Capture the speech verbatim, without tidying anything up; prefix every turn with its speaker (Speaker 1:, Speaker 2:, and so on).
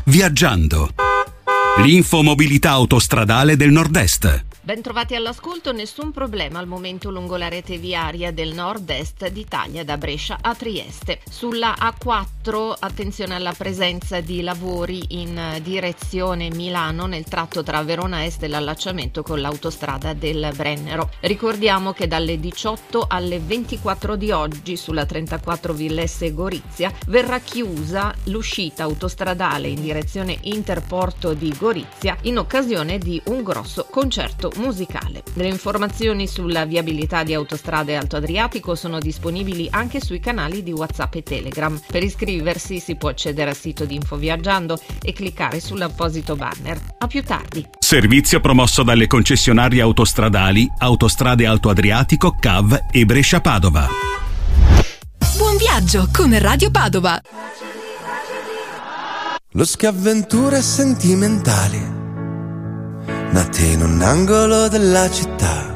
Speaker 1: Viaggiando. L'info mobilità autostradale del Nord-Est.
Speaker 2: Bentrovati all'ascolto, nessun problema al momento lungo la rete viaria del nord-est d'Italia da Brescia a Trieste. Sulla A quattro attenzione alla presenza di lavori in direzione Milano nel tratto tra Verona Est e l'allacciamento con l'autostrada del Brennero. Ricordiamo che dalle diciotto alle ventiquattro di oggi sulla trentaquattro Villesse Gorizia verrà chiusa l'uscita autostradale in direzione Interporto di Gorizia in occasione di un grosso concerto musicale. Le informazioni sulla viabilità di Autostrade Alto Adriatico sono disponibili anche sui canali di WhatsApp e Telegram. Per iscriversi si può accedere al sito di Infoviaggiando e cliccare sull'apposito banner. A più tardi.
Speaker 1: Servizio promosso dalle concessionarie autostradali Autostrade Alto Adriatico, C A V e Brescia Padova.
Speaker 3: Buon viaggio con Radio Padova.
Speaker 4: Lo schiavventure sentimentali nate in un angolo della città,